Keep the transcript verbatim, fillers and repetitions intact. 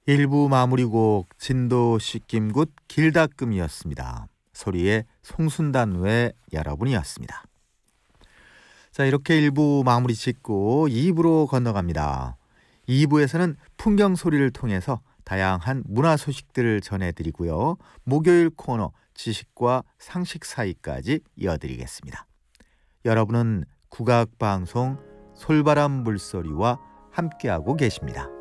일 부 마무리곡 진도 씻김굿 길다끔이었습니다. 소리의 송순단 외 여러분이었습니다. 자, 이렇게 일 부 마무리 짓고 이 부로 건너갑니다. 이 부에서는 풍경 소리를 통해서 다양한 문화 소식들을 전해드리고요. 목요일 코너 지식과 상식 사이까지 이어드리겠습니다. 여러분은 국악방송 솔바람 물소리와 함께하고 계십니다.